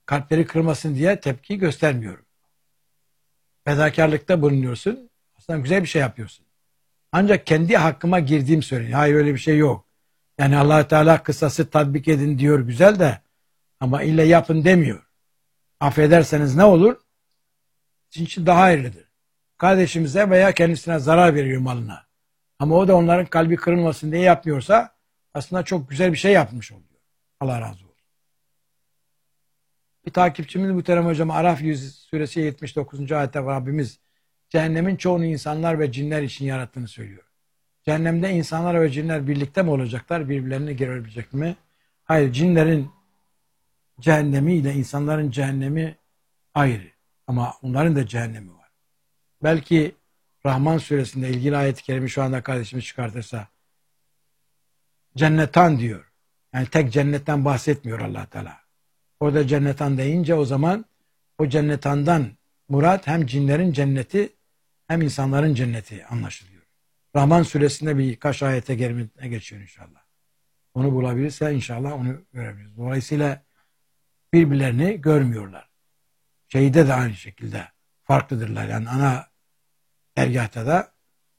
kalpleri kırılmasın diye tepki göstermiyorum. Fedakarlıkta bulunuyorsun. Aslında güzel bir şey yapıyorsun. Ancak kendi hakkıma girdiğim söyleniyor. Hayır, öyle bir şey yok. Yani Allah Teala kısası tatbik edin diyor, güzel de, ama illa yapın demiyor. Affederseniz ne olur? Sizin için daha hayırlıdır. Kardeşimize veya kendisine zarar veriyor malına. Ama o da onların kalbi kırılmasın diye yapmıyorsa aslında çok güzel bir şey yapmış oluyor. Allah razı olsun. Bir takipçimiz muhterem hocam, Araf suresi 79. ayette Rabbimiz cehennemin çoğunu insanlar ve cinler için yarattığını söylüyor. Cehennemde insanlar ve cinler birlikte mi olacaklar? Birbirlerini görebilecek mi? Hayır, cinlerin cehennemi ile insanların cehennemi ayrı. Ama onların da cehennemi var. Belki Rahman suresinde ilgili ayet-i kerime şu anda kardeşimiz çıkartırsa, cennetan diyor. Yani tek cennetten bahsetmiyor Allah Teala. Orada cennetan deyince o zaman o cennetandan murat hem cinlerin cenneti hem insanların cenneti anlaşılıyor. Rahman suresinde birkaç ayete geçiyor inşallah. Onu bulabilirse inşallah onu görebiliriz. Dolayısıyla birbirlerini görmüyorlar. Şeyde de aynı şekilde farklıdırlar. Yani ana dergâhta da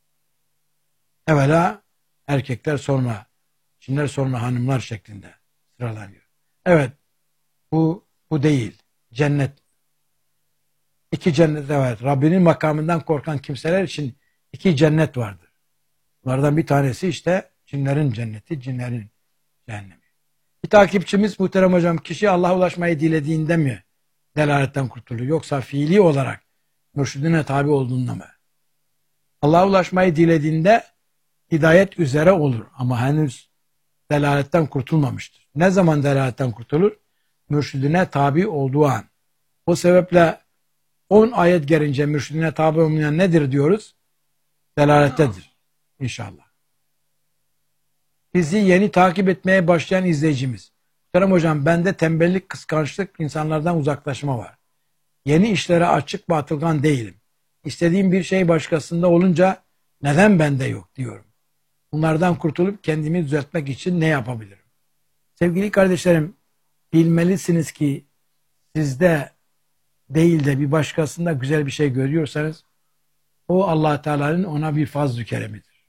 evvela erkekler, sonra cinler, sonra hanımlar şeklinde sıralanıyor. Evet, bu değil. Cennet. İki cennet, evet. Rabbinin makamından korkan kimseler için iki cennet vardır. Bunlardan bir tanesi işte cinlerin cenneti, cinlerin cehennemi. Bir takipçimiz muhterem hocam, kişi Allah'a ulaşmayı dilediğinde mi delaletten kurtuluyor, yoksa fiili olarak mürşidine tabi olduğunda mı? Allah'a ulaşmayı dilediğinde hidayet üzere olur ama henüz delaletten kurtulmamıştır. Ne zaman delaletten kurtulur? Mürşidine tabi olduğu an. O sebeple 10 ayet gelince mürşidine tabi olmayan nedir diyoruz? Delalettedir. İnşallah. Bizi yeni takip etmeye başlayan izleyicimiz. Muhterem hocam, bende tembellik, kıskançlık, insanlardan uzaklaşma var. Yeni işlere açık ve atılgan değilim. İstediğim bir şey başkasında olunca neden bende yok diyorum. Bunlardan kurtulup kendimi düzeltmek için ne yapabilirim? Sevgili kardeşlerim, bilmelisiniz ki sizde değil de bir başkasında güzel bir şey görüyorsanız o Allah Teala'nın ona bir fazl-ı keremidir.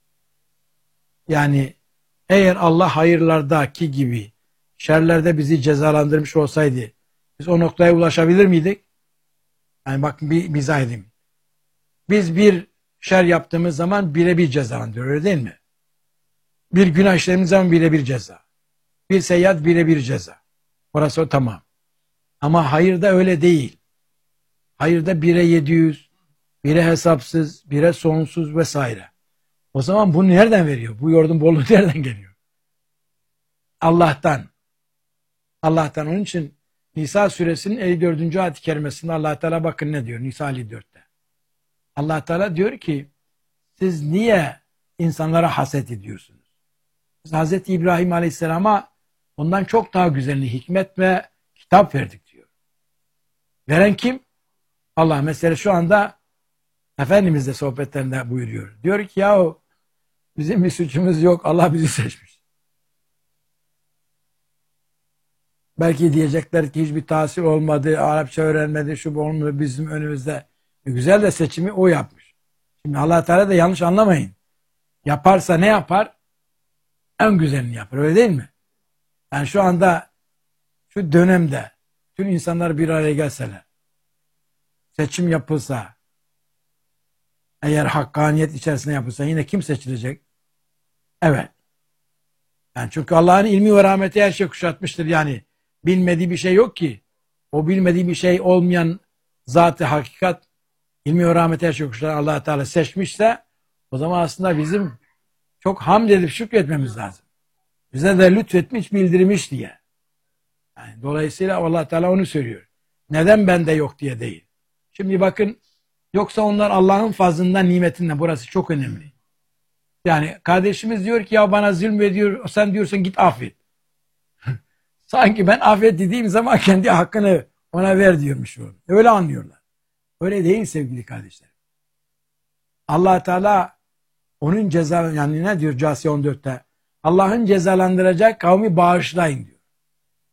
Yani eğer Allah hayırlardaki gibi şerlerde bizi cezalandırmış olsaydı biz o noktaya ulaşabilir miydik? Yani bakın bir izah edeyim. Biz bir şer yaptığımız zaman birebir cezalandırıyor, öyle değil mi? Bir günah işlediğimiz zaman birebir ceza. Bir seyyat birebir ceza. Orası o tamam. Ama hayırda öyle değil. Hayırda bire 700, bire hesapsız, bire sonsuz vesaire. O zaman bunu nereden veriyor? Bu yoğurdun bolluğu nereden geliyor? Allah'tan. Allah'tan. Onun için Nisa suresinin 54. ayet-i kerimesinde Allah Teala bakın ne diyor Nisa 54'te. Allah Teala diyor ki siz niye insanlara haset ediyorsunuz? Biz Hazreti İbrahim Aleyhisselam'a ondan çok daha güzelini hikmet ve kitap verdik diyor. Veren kim? Allah. Mesela şu anda Efendimiz de sohbetlerinde buyuruyor. Diyor ki yahu bizim bir suçumuz yok. Allah bizi seçmiş. Belki diyecekler ki hiçbir tahsil olmadı, Arapça öğrenmedi, şu bu olmadı bizim önümüzde. Güzel de seçimi o yapmış. Şimdi Allah Teala da yanlış anlamayın. Yaparsa ne yapar? En güzelini yapar. Öyle değil mi? Yani şu anda şu dönemde tüm insanlar bir araya gelseler, seçim yapılsa, eğer hakkaniyet içerisinde yapılsa yine kim seçilecek? Evet. Yani çünkü Allah'ın ilmi ve rahmeti her şeyi kuşatmıştır. Yani bilmediği bir şey yok ki. O bilmediği bir şey olmayan zat-ı hakikat, ilmi ve rahmeti her şeyi kuşatan Allah Teala seçmişse o zaman aslında bizim çok hamd edip şükretmemiz lazım. Bize de lütfetmiş, bildirmiş diye. Yani dolayısıyla Allah Teala onu söylüyor. Neden bende yok diye değil. Şimdi bakın, yoksa onlar Allah'ın fazlından, nimetinden, burası çok önemli. Yani kardeşimiz diyor ki ya bana zulmediyor, sen diyorsun git affet. Sanki ben affet dediğim zaman kendi hakkını ona ver diyormuş. Öyle anlıyorlar. Öyle değil sevgili kardeşlerim. Allah Teala onun ceza, yani ne diyor Câsiye 14'te? Allah'ın cezalandıracak kavmi bağışlayın diyor.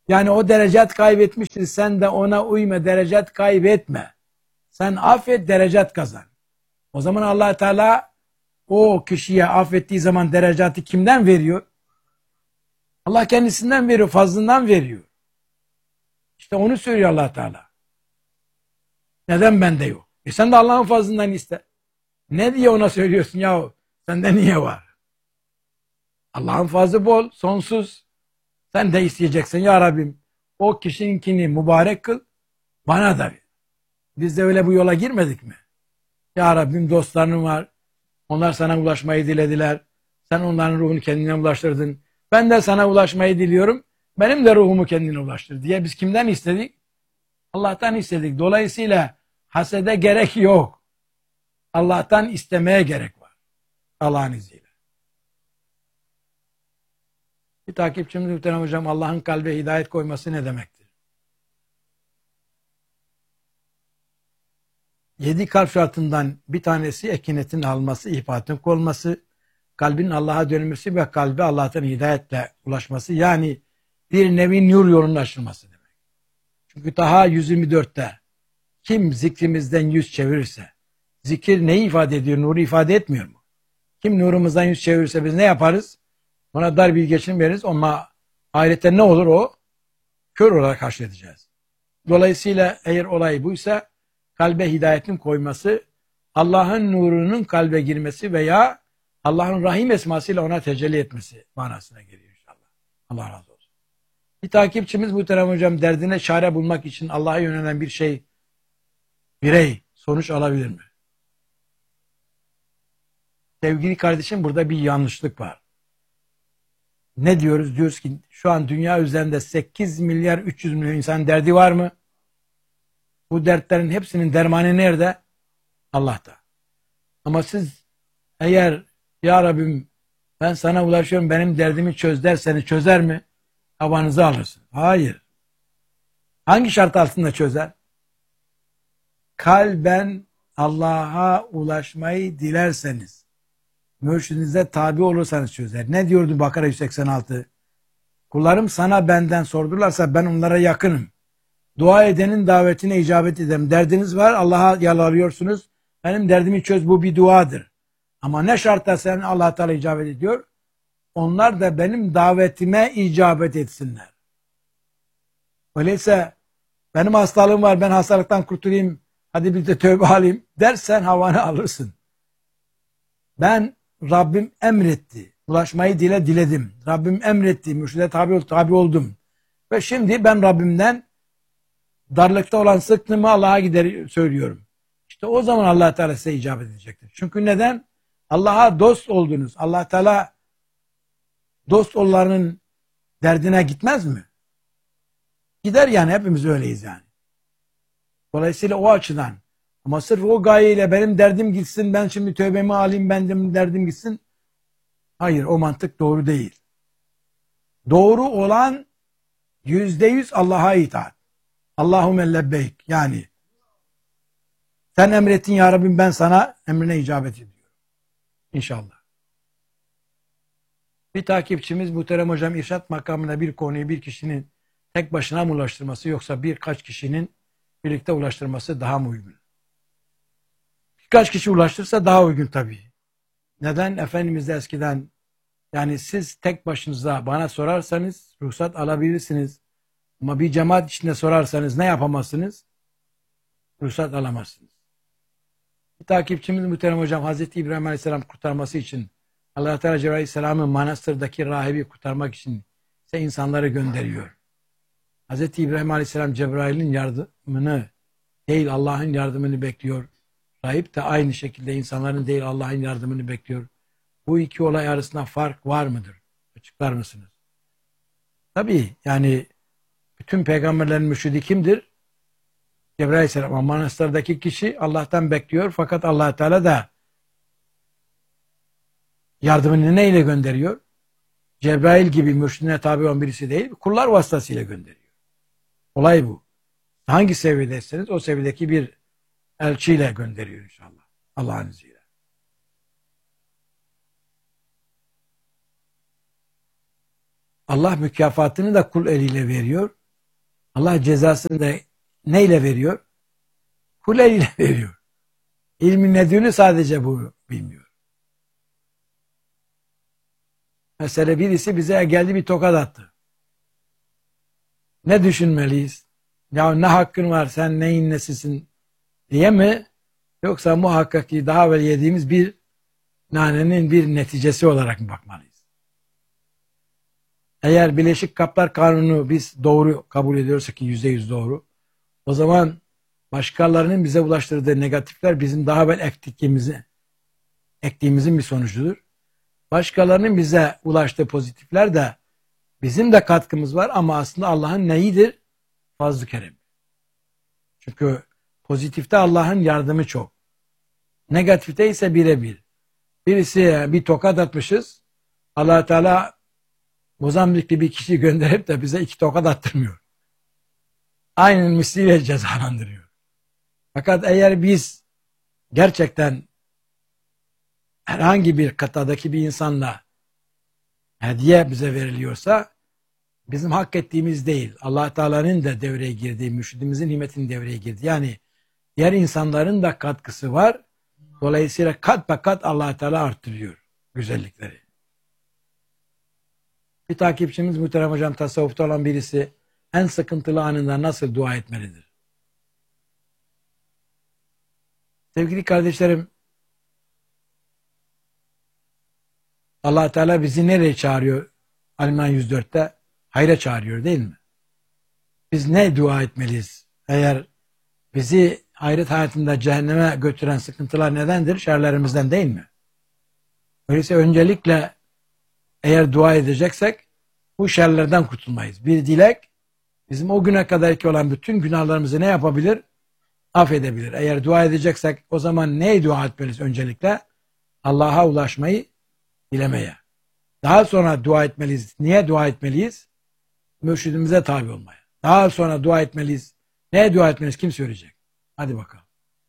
Yani o derecat kaybetmiştir. Sen de ona uyma, derecat kaybetme. Sen affet, derecat kazan. O zaman Allah Teala o kişiye affettiği zaman derecatı kimden veriyor? Allah kendisinden veriyor, fazlından veriyor. İşte onu söylüyor Allah Teala. Neden bende yok? Sen de Allah'ın fazlından iste. Ne diye ona söylüyorsun yahu? Sende niye var? Allah'ın fazlı bol, sonsuz. Sen de isteyeceksin ya Rabbim. O kişininkini mübarek kıl, bana da ver. Biz de öyle bu yola girmedik mi? Ya Rabbim dostlarım var. Onlar sana ulaşmayı dilediler. Sen onların ruhunu kendine ulaştırdın. Ben de sana ulaşmayı diliyorum. Benim de ruhumu kendine ulaştır diye biz kimden istedik? Allah'tan istedik. Dolayısıyla hasede gerek yok. Allah'tan istemeye gerek var. Allah'ın izniyle. Bir takipçimiz muhterem hocam, Allah'ın kalbe hidayet koyması ne demektir? 7 kalp şartından bir tanesi ekinetin alması, ihfatın olması, kalbin Allah'a dönmesi ve kalbe Allah'tan hidayetle ulaşması, yani bir nevi nur yolunun açılması demek. Çünkü Taha 124'te kim zikrimizden yüz çevirirse, zikir neyi ifade ediyor? Nuru ifade etmiyor mu? Kim nurumuzdan yüz çevirirse biz ne yaparız? Ona dar bir geçim veririz ama ahirette ne olur o? Kör olarak haşredeceğiz. Dolayısıyla eğer olay buysa kalbe hidayetin koyması, Allah'ın nurunun kalbe girmesi veya Allah'ın Rahim esmasıyla ona tecelli etmesi manasına geliyor inşallah. Allah razı olsun. Bir takipçimiz muhterem hocam, derdine çare bulmak için Allah'a yönelen bir birey sonuç alabilir mi? Sevgili kardeşim, burada bir yanlışlık var. Ne diyoruz? Diyoruz ki şu an dünya üzerinde 8 milyar 300 milyon insan derdi var mı? Bu dertlerin hepsinin dermanı nerede? Allah'ta. Ama siz eğer ya Rabbim ben sana ulaşıyorum, benim derdimi çöz derseniz çözer mi? Havanızı alırsın. Hayır. Hangi şart altında çözer? Kalben Allah'a ulaşmayı dilerseniz, mürşidinize tabi olursanız çözer. Ne diyordu Bakara 186? Kullarım sana benden sordularsa ben onlara yakınım. Dua edenin davetine icabet ederim. Derdiniz var, Allah'a yalvarıyorsunuz. Benim derdimi çöz, bu bir duadır. Ama ne şartla sen Allah Teala icabet ediyor? Onlar da benim davetime icabet etsinler. Öyleyse benim hastalığım var, ben hastalıktan kurtulayım, hadi bir de tövbe alayım dersen havanı alırsın. Ben Rabbim emretti. Ulaşmayı diledim. Rabbim emretti. Mürşide tabi oldum. Ve şimdi ben Rabbimden darlıkta olan sıkıntımı Allah'a söylüyorum. İşte o zaman Allah Teala size icabet edecektir. Çünkü neden? Allah'a dost oldunuz. Allah Teala dost olanların derdine gitmez mi? Gider yani, hepimiz öyleyiz yani. Dolayısıyla o açıdan, ama sırf o gayeyle benim derdim gitsin, ben şimdi tövbemi alayım, benim derdim gitsin. Hayır, o mantık doğru değil. Doğru olan %100 Allah'a itaat. Allahümme lebbeyk, yani sen emrettin ya Rabbim, ben sana emrine icabet ediyorum. İnşallah. Bir takipçimiz muhterem hocam, irşat makamına bir konuyu bir kişinin tek başına mı ulaştırması yoksa birkaç kişinin birlikte ulaştırması daha mı uygun? Birkaç kişi ulaştırsa daha uygun tabii. Neden? Efendimiz de eskiden, yani siz tek başınıza bana sorarsanız ruhsat alabilirsiniz. Ama bir cemaat içinde sorarsanız ne yapamazsınız? Ruhsat alamazsınız. Bir takipçimiz muhterem hocam, Hazreti İbrahim Aleyhisselam kurtarması için Allah Teala Cebrail Aleyhisselam'ı manastırdaki rahibi kurtarmak için ise insanları gönderiyor. Hazreti İbrahim Aleyhisselam Cebrail'in yardımını değil Allah'ın yardımını bekliyor. Rahip de aynı şekilde insanların değil Allah'ın yardımını bekliyor. Bu iki olay arasında fark var mıdır? Açıklar mısınız? Tabii yani bütün peygamberlerin mürşidi kimdir? Cebrail Aleyhisselam. Ama manastırdaki kişi Allah'tan bekliyor, fakat Allah Teala da yardımını neyle gönderiyor? Cebrail gibi mürşidine tabi olan birisi değil, kullar vasıtasıyla gönderiyor. Olay bu. Hangi seviyedeyseniz o seviyedeki bir elçiyle gönderiyor inşallah. Allah'ın izniyle. Allah mükafatını da kul eliyle veriyor. Allah cezasını da neyle veriyor? Kuleyle veriyor. İlmin nedeni sadece bu bilmiyor. Mesela birisi bize geldi bir tokat attı. Ne düşünmeliyiz? Ya ne hakkın var, sen neyin nesisin diye mi? Yoksa muhakkak ki daha evvel yediğimiz bir nanenin bir neticesi olarak mı bakmalıyız? Eğer Birleşik Kaplar Kanunu biz doğru kabul ediyorsak ki %100 doğru, o zaman başkalarının bize ulaştırdığı negatifler bizim daha evvel ektiğimizin bir sonucudur. Başkalarının bize ulaştığı pozitifler de bizim de katkımız var ama aslında Allah'ın neyidir? Fazl-ı Kerem. Çünkü pozitifte Allah'ın yardımı çok. Negatifte ise birebir. Birisi bir tokat atmışız. Allah Teala Mozambikli bir kişi gönderip de bize 2 tokat attırmıyor. Aynen misliyle cezalandırıyor. Fakat eğer biz gerçekten herhangi bir kıtadaki bir insanla hediye bize veriliyorsa bizim hak ettiğimiz değil. Allah Teala'nın da devreye girdiği, mürşidimizin nimetinin devreye girdiği. Yani diğer insanların da katkısı var. Dolayısıyla kat be kat Allah Teala arttırıyor güzellikleri. Bir takipçimiz muhterem hocam tasavvufta olan birisi en sıkıntılı anında nasıl dua etmelidir? Sevgili kardeşlerim, Allah Teala bizi nereye çağırıyor? Al-İmran 104'te hayra çağırıyor değil mi? Biz ne dua etmeliyiz? Eğer bizi ahiret hayatında cehenneme götüren sıkıntılar nedendir? Şerlerimizden değil mi? Öyleyse öncelikle eğer dua edeceksek bu şerlerden kurtulmayız. Bir dilek bizim o güne kadarki olan bütün günahlarımızı ne yapabilir? Affedebilir. Eğer dua edeceksek o zaman neye dua etmeliyiz öncelikle? Allah'a ulaşmayı dilemeye. Daha sonra dua etmeliyiz. Niye dua etmeliyiz? Mürşidimize tabi olmaya. Daha sonra dua etmeliyiz. Neye dua etmeliyiz? Kim söyleyecek? Hadi bakalım.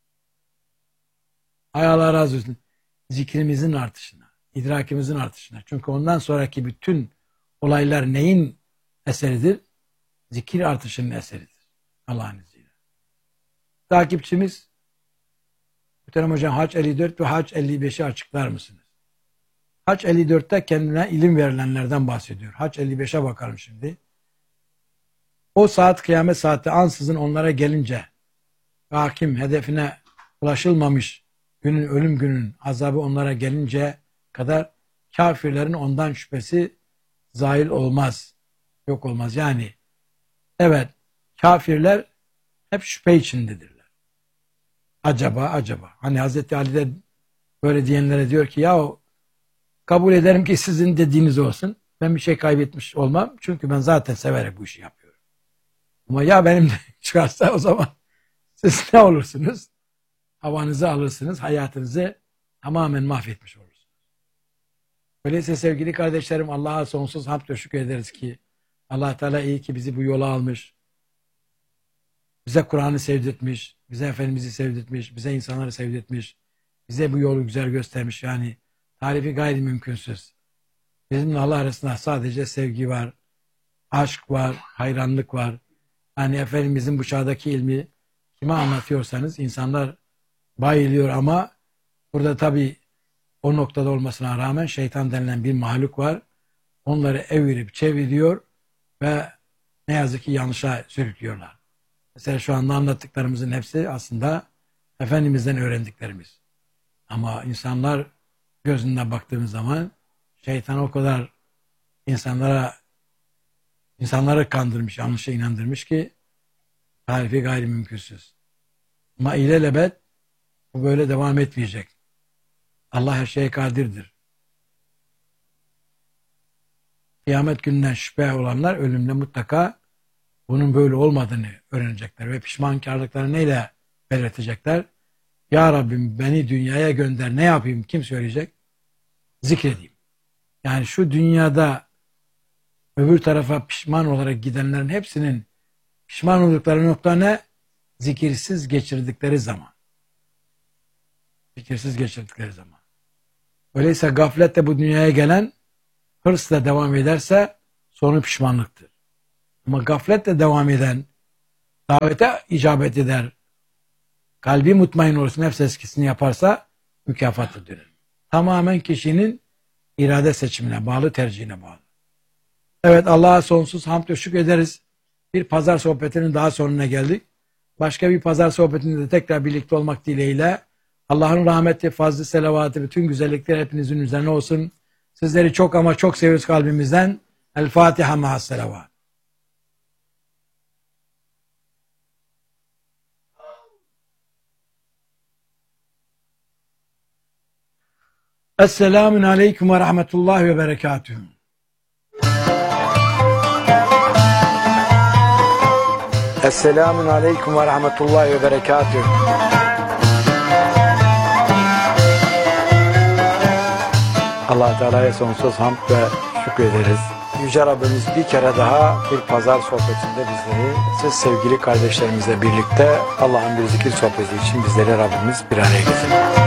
Hay Allah razı olsun. Zikrimizin artışına, idrakimizin artışına. Çünkü ondan sonraki bütün olaylar neyin eseridir? Zikir artışının eseridir. Allah'ın izniyle. Takipçimiz muhterem hocam Hac 54 ve Hac 55'i açıklar mısınız? Hac 54'te kendine ilim verilenlerden bahsediyor. Hac 55'e bakalım şimdi. O saat kıyamet saati ansızın onlara gelince hakim hedefine ulaşılmamış günün ölüm günün azabı onlara gelince kadar kafirlerin ondan şüphesi zahil olmaz. Yok olmaz. Yani evet kafirler hep şüphe içindedirler. Acaba. Hani Hazreti Ali de böyle diyenlere diyor ki ya kabul ederim ki sizin dediğiniz olsun. Ben bir şey kaybetmiş olmam. Çünkü ben zaten severek bu işi yapıyorum. Ama ya benim de çıkarsa o zaman siz ne olursunuz? Havanızı alırsınız. Hayatınızı tamamen mahvetmiş olursunuz. Öyleyse sevgili kardeşlerim Allah'a sonsuz hamd ve şükür ederiz ki Allah Teala iyi ki bizi bu yola almış. Bize Kur'an'ı sevdirtmiş. Bize Efendimiz'i sevdirtmiş. Bize insanları sevdirtmiş. Bize bu yolu güzel göstermiş. Yani tarifi gayri mümkünsüz. Bizimle Allah arasında sadece sevgi var, aşk var, hayranlık var. Yani Efendimizin bu çağdaki ilmi kime anlatıyorsanız insanlar bayılıyor ama burada tabii o noktada olmasına rağmen şeytan denilen bir mahluk var. Onları evirip çeviriyor ve ne yazık ki yanlışa sürüklüyorlar. Mesela şu anda anlattıklarımızın hepsi aslında Efendimiz'den öğrendiklerimiz. Ama insanlar gözünden baktığımız zaman şeytan o kadar insanları kandırmış, yanlışa inandırmış ki tarifi gayri mümkünsüz. Ama ilelebet bu böyle devam etmeyecek. Allah her şeye kadirdir. Kıyamet gününden şüphe olanlar ölümle mutlaka bunun böyle olmadığını öğrenecekler ve pişmankarlıklarını neyle belirtecekler? Ya Rabbim beni dünyaya gönder ne yapayım kim söyleyecek? Zikredeyim. Yani şu dünyada öbür tarafa pişman olarak gidenlerin hepsinin pişman oldukları nokta ne? Zikirsiz geçirdikleri zaman. Zikirsiz geçirdikleri zaman. Öyleyse gafletle bu dünyaya gelen hırsla devam ederse sonu pişmanlıktır. Ama gafletle devam eden davete icabet eder, kalbi mutmain olursa, nefs eskisini yaparsa mükafatı dönür. Tamamen kişinin irade seçimine bağlı, tercihine bağlı. Evet, Allah'a sonsuz hamd ve şükür ederiz. Bir pazar sohbetinin daha sonuna geldik. Başka bir pazar sohbetinde de tekrar birlikte olmak dileğiyle Allah'ın rahmeti, fazlı, selavatı, bütün güzellikler hepinizin üzerine olsun. Sizleri çok ama çok seviyoruz kalbimizden. El Fatiha ma'as selavat. Esselamun aleyküm ve rahmetullahi ve berekatühü. Esselamun aleyküm ve rahmetullahi ve berekatühü. Allah Teala'ya sonsuz hamd ve şükür ederiz. Yüce Rabbimiz bir kere daha bir pazar sohbetinde bizleri, siz sevgili kardeşlerimizle birlikte Allah'ın bir zikir sohbeti için bizleri Rabbimiz bir araya getirdi.